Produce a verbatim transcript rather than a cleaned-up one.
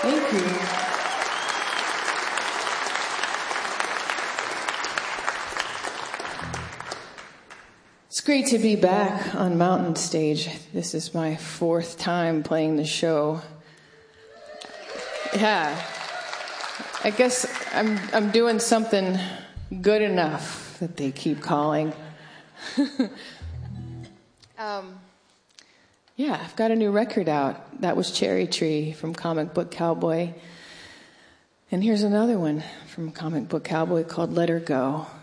Thank you. It's great to be back on Mountain Stage. This is my fourth time playing the show. Yeah. I guess I'm I'm doing something good enough that they keep calling. um, yeah, I've got a new record out. That was Cherry Tree from Comic Book Cowboy. And here's another one from Comic Book Cowboy called Let Her Go.